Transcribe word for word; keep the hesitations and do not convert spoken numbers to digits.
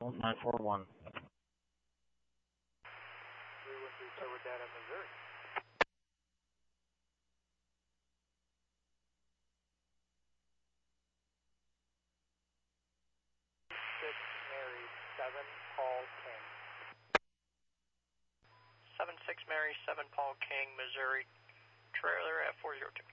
nine four one. three one three Silver Data, Missouri. six Mary, seven Paul King. seven six Mary, seven Paul King, Missouri, trailer at four zero two.